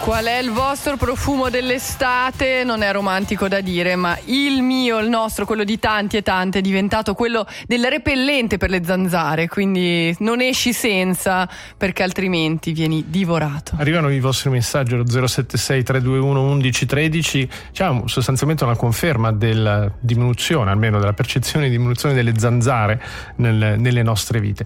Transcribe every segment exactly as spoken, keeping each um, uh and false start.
Qual è il vostro profumo dell'estate? Non è romantico da dire, ma il mio, il nostro, quello di tanti e tante è diventato quello del repellente per le zanzare, quindi non esci senza, perché altrimenti vieni divorato. Arrivano i vostri messaggi allo zero sette sei tre due uno undici tredici. C'è sostanzialmente una conferma della diminuzione, almeno della percezione di diminuzione delle zanzare nel, nelle nostre vite.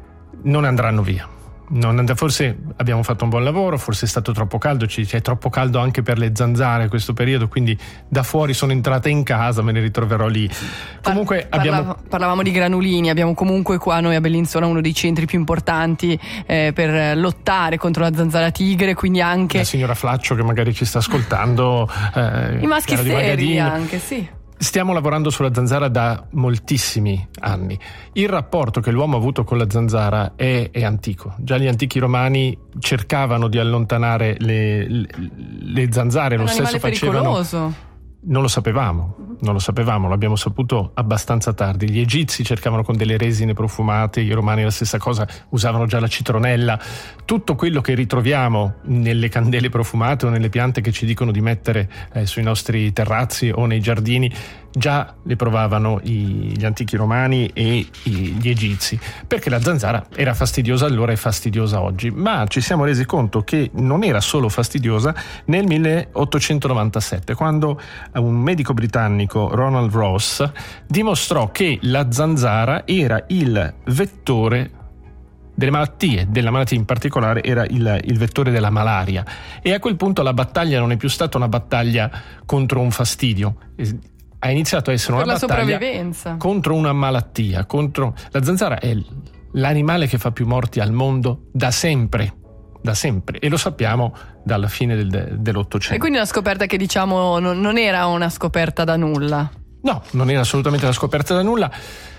Non andranno via. Non and- forse abbiamo fatto un buon lavoro, forse è stato troppo caldo, ci- c'è troppo caldo anche per le zanzare questo periodo, quindi da fuori sono entrate in casa, me ne ritroverò lì. Comunque Par- abbiamo... parlava- parlavamo di granulini, abbiamo comunque qua noi a Bellinzona uno dei centri più importanti eh, per lottare contro la zanzara tigre, quindi anche la signora Flaccio che magari ci sta ascoltando, eh, i maschi Chiara Di seri Magadino. anche, sì. Stiamo lavorando sulla zanzara da moltissimi anni. Il rapporto che l'uomo ha avuto con la zanzara è, è antico. Già gli antichi romani cercavano di allontanare le, le, le zanzare, È lo un stesso animale facevano. pericoloso. Non lo sapevamo, non lo sapevamo, l'abbiamo saputo abbastanza tardi. Gli egizi cercavano con delle resine profumate, i romani la stessa cosa, usavano già la citronella. Tutto quello che ritroviamo nelle candele profumate o nelle piante che ci dicono di mettere eh, sui nostri terrazzi o nei giardini, già le provavano i, gli antichi romani e i, gli egizi, perché la zanzara era fastidiosa allora e fastidiosa oggi, ma ci siamo resi conto che non era solo fastidiosa nel milleottocentonovantasette, quando un medico britannico, Ronald Ross, dimostrò che la zanzara era il vettore delle malattie, della malattia in particolare era il, il vettore della malaria, e a quel punto la battaglia non è più stata una battaglia contro un fastidio, ha iniziato a essere Per una la battaglia sopravvivenza. contro una malattia, contro la zanzara. È l'animale che fa più morti al mondo da sempre, da sempre, e lo sappiamo dalla fine del, dell'Ottocento. E quindi una scoperta che diciamo non, non era una scoperta da nulla. No, non era assolutamente una scoperta da nulla.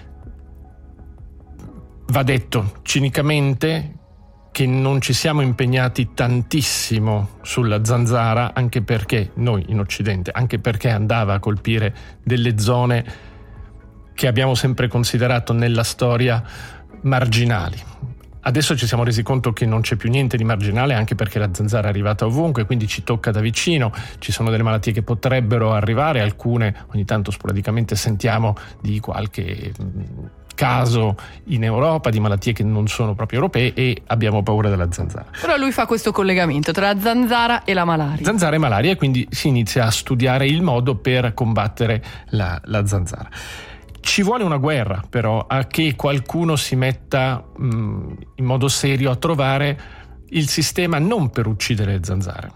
Va detto cinicamente che non ci siamo impegnati tantissimo sulla zanzara, anche perché noi in Occidente, anche perché andava a colpire delle zone che abbiamo sempre considerato nella storia marginali. Adesso ci siamo resi conto che non c'è più niente di marginale, anche perché la zanzara è arrivata ovunque, quindi ci tocca da vicino. Ci sono delle malattie che potrebbero arrivare, alcune ogni tanto sporadicamente sentiamo di qualche caso in Europa di malattie che non sono proprio europee e abbiamo paura della zanzara. Però lui fa questo collegamento tra la zanzara e la malaria. Zanzara e malaria, e quindi si inizia a studiare il modo per combattere la, la zanzara. Ci vuole una guerra però a che qualcuno si metta mh, in modo serio a trovare il sistema non per uccidere le zanzare,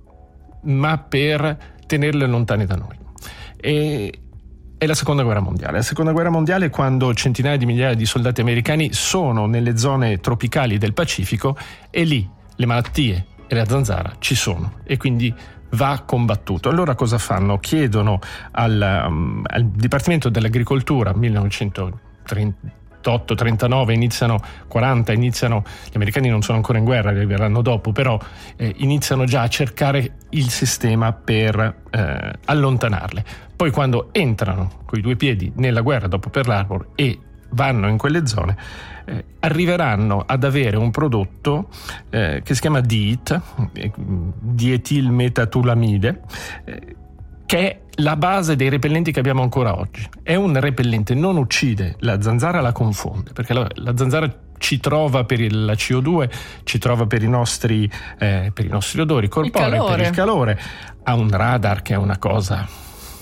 ma per tenerle lontane da noi. E è la seconda guerra mondiale. La seconda guerra mondiale è quando centinaia di migliaia di soldati americani sono nelle zone tropicali del Pacifico, e lì le malattie e la zanzara ci sono, e quindi va combattuto. Allora cosa fanno? Chiedono al, um, al Dipartimento dell'Agricoltura, millenovecentotrentotto trentanove, iniziano quaranta, iniziano, gli americani non sono ancora in guerra, arriveranno dopo, però eh, iniziano già a cercare il sistema per eh, allontanarle. Poi quando entrano coi due piedi nella guerra dopo Pearl Harbor e vanno in quelle zone, eh, arriveranno ad avere un prodotto eh, che si chiama D E T, eh, dietilmetatulamide, eh, che è la base dei repellenti che abbiamo ancora oggi. È un repellente, non uccide la zanzara, la confonde, perché la, la zanzara ci trova per il, la C O due, ci trova per i nostri, eh, per i nostri odori corporei, per il calore, ha un radar che è una cosa...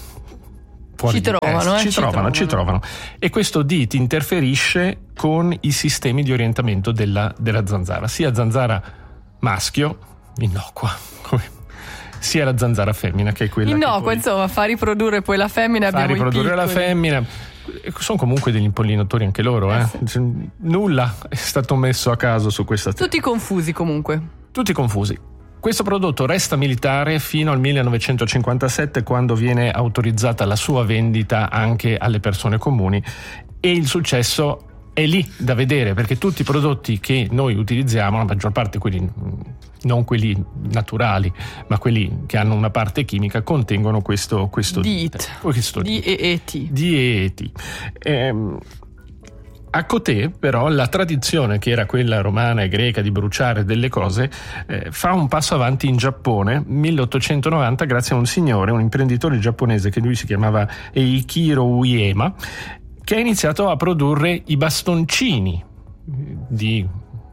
Ci trovano, eh, ci, ci trovano, trovano, ci trovano. E questo D E T interferisce con i sistemi di orientamento della, della zanzara, sia zanzara maschio, innocua, come, sia la zanzara femmina, che è quella innocua, che poi insomma, fa riprodurre poi la femmina, fa abbiamo riprodurre i la piccoli. femmina. Sono comunque degli impollinatori anche loro, eh? Eh sì. Nulla è stato messo a caso su questa terra. Tutti confusi comunque. Tutti confusi. Questo prodotto resta militare fino al millenovecentocinquantasette, quando viene autorizzata la sua vendita anche alle persone comuni, e il successo è lì da vedere, perché tutti i prodotti che noi utilizziamo, la maggior parte quelli, non quelli naturali, ma quelli che hanno una parte chimica, contengono questo, questo D E T. questo D E E T. D E E T. Ehm, A Cotè, però, la tradizione che era quella romana e greca di bruciare delle cose eh, fa un passo avanti in Giappone, milleottocentonovanta, grazie a un signore, un imprenditore giapponese che lui si chiamava Eiichiro Uema, che ha iniziato a produrre i bastoncini di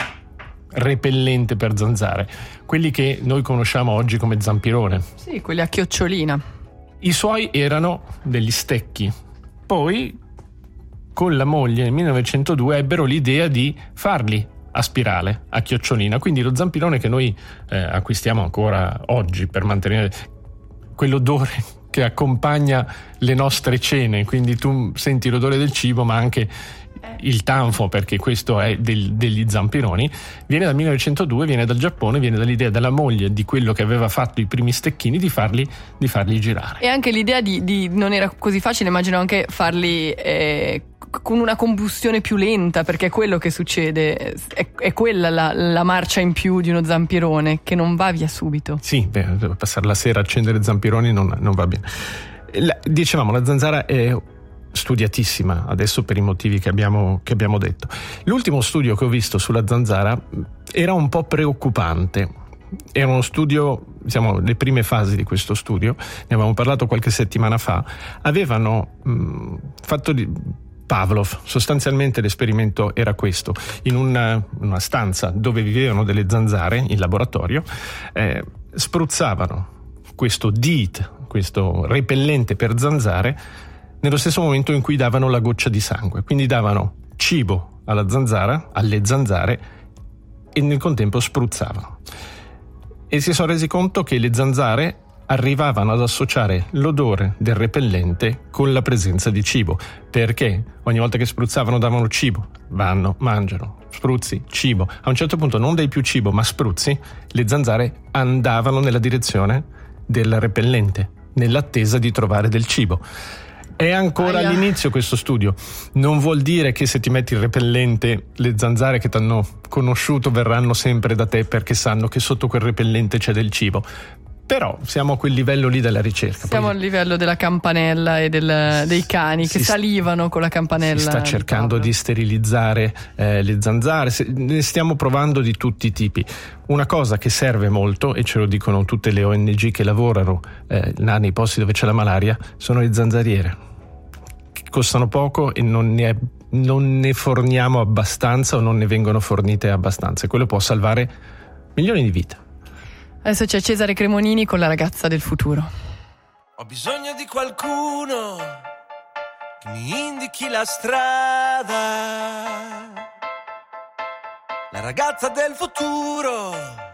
repellente per zanzare, quelli che noi conosciamo oggi come zampirone. Sì, quelli a chiocciolina. I suoi erano degli stecchi. Poi, con la moglie nel millenovecentodue ebbero l'idea di farli a spirale, a chiocciolina, quindi lo zampirone che noi eh, acquistiamo ancora oggi per mantenere quell'odore che accompagna le nostre cene, quindi tu senti l'odore del cibo ma anche il tanfo, perché questo è del, degli zampironi, viene dal millenovecentodue, viene dal Giappone, viene dall'idea della moglie di quello che aveva fatto i primi stecchini di farli, di farli girare. E anche l'idea di, di non era così facile, immagino, anche farli eh, con una combustione più lenta, perché è quello che succede, è, è quella la, la marcia in più di uno zampirone, che non va via subito. Sì, beh, passare la sera a accendere zampironi non, non va bene. La, dicevamo, la zanzara è studiatissima adesso per i motivi che abbiamo, che abbiamo detto. L'ultimo studio che ho visto sulla zanzara era un po' preoccupante. Era uno studio, diciamo, le prime fasi di questo studio, ne avevamo parlato qualche settimana fa. Avevano mh, fatto di Pavlov, sostanzialmente l'esperimento era questo: in una, una stanza dove vivevano delle zanzare in laboratorio, eh, spruzzavano questo D E E T, questo repellente per zanzare, nello stesso momento in cui davano la goccia di sangue. Quindi davano cibo alla zanzara, alle zanzare, e nel contempo spruzzavano. E si sono resi conto che le zanzare arrivavano ad associare l'odore del repellente con la presenza di cibo, perché ogni volta che spruzzavano davano cibo, vanno, mangiano, spruzzi, cibo. A un certo punto non dai più cibo ma spruzzi, le zanzare andavano nella direzione del repellente, nell'attesa di trovare del cibo. È ancora Aia. all'inizio questo studio, non vuol dire che se ti metti il repellente le zanzare che ti hanno conosciuto verranno sempre da te perché sanno che sotto quel repellente c'è del cibo. Però siamo a quel livello lì della ricerca. Siamo Poi, al livello della campanella e del, dei cani che si, salivano con la campanella. Si sta cercando di, di sterilizzare eh, le zanzare, se, ne stiamo provando di tutti i tipi. Una cosa che serve molto, e ce lo dicono tutte le O N G che lavorano eh, nei posti dove c'è la malaria, sono le zanzariere, che costano poco e non ne, è, non ne forniamo abbastanza o non ne vengono fornite abbastanza, e quello può salvare milioni di vite. Adesso c'è Cesare Cremonini con La ragazza del futuro. Ho bisogno di qualcuno che mi indichi la strada. La ragazza del futuro